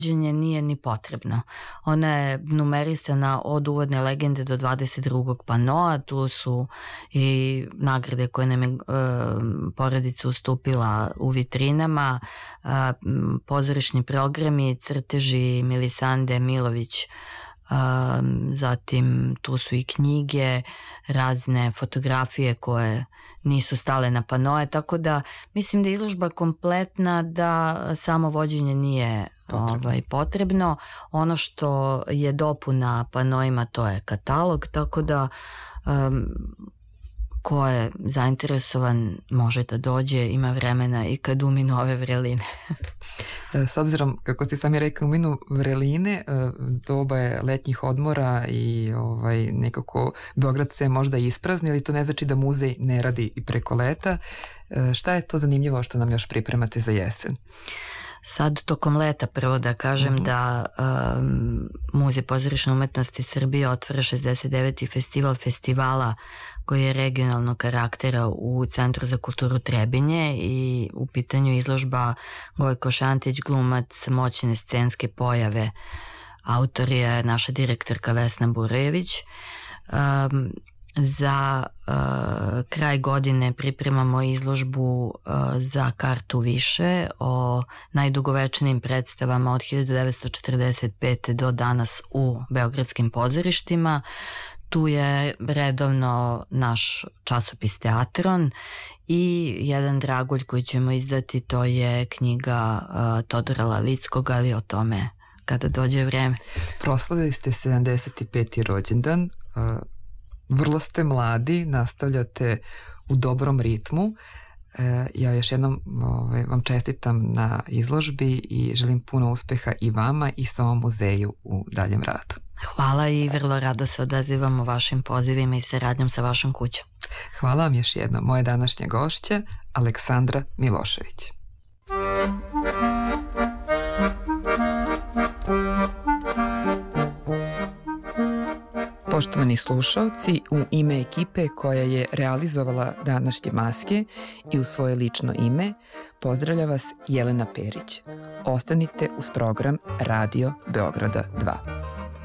vođenje nije ni potrebno. Ona je numerisana od uvodne legende do 22. panoa, tu su i nagrade koje nam je porodica ustupila u vitrinama, pozorišni programi, crteži Milisande Milović, zatim tu su i knjige, razne fotografije koje nisu stale na panoe, tako da mislim da je izložba kompletna, da samo vođenje nije potrebno. Ono što je dopuna panoima to je katalog, tako da ko je zainteresovan može da dođe, ima vremena i kad uminu ove vreline. S obzirom, kako ste sami rekli, uminu vreline, doba je letnjih odmora i nekako Beograd se možda isprazni, ali to ne znači da muzej ne radi i preko leta. Šta je to zanimljivo što nam još pripremate za jesen? Sad tokom leta prvo da kažem da Muzej pozorišne umetnosti Srbije otvara 69. festival festivala koji je regionalnog karaktera u Centru za kulturu Trebinje i u pitanju izložba Gojko Šantić, glumac moćne scenske pojave. Autor je naša direktorka Vesna Burejević. Za kraj godine pripremamo izložbu za kartu više o najdugovečnijim predstavama od 1945. do danas u beogradskim pozorištima. Tu je redovno naš časopis Teatron i jedan dragulj koji ćemo izdati, to je knjiga Todora Lalickog, ali o tome kada dođe vreme. Proslavili ste 75. rođendan, vrlo ste mladi, nastavljate u dobrom ritmu. Ja još jednom vam čestitam na izložbi i želim puno uspeha i vama i samom muzeju u daljem radu. Hvala i vrlo rado se odazivamo vašim pozivima i saradnjom sa vašom kućom. Hvala vam još jednom. Moja današnja gošća, Aleksandra Milošević. Poštovani slušaoci, u ime ekipe koja je realizovala današnje maske i u svoje lično ime, pozdravlja vas Jelena Perić. Ostanite uz program Radio Beograda 2.